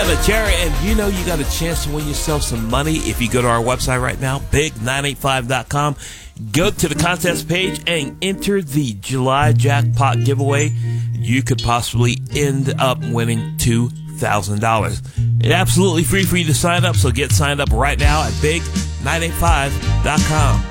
7. Jerry, and you know you got a chance to win yourself some money if you go to our website right now, big985.com. Go to the contest page and enter the July jackpot giveaway. You could possibly end up winning $2,000. It's absolutely free for you to sign up, so get signed up right now at big985.com.